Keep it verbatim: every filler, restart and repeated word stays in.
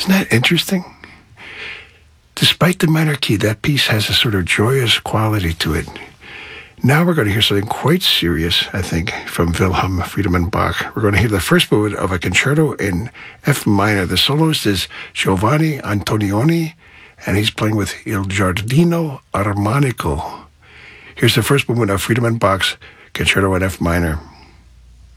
Isn't that interesting? Despite the minor key, that piece has a sort of joyous quality to it. Now we're going to hear something quite serious, I think, from Wilhelm Friedemann Bach. We're going to hear the first movement of a concerto in F minor. The soloist is Giovanni Antonioni, and he's playing with Il Giardino Armonico. Here's the first movement of Friedemann Bach's Concerto in F minor.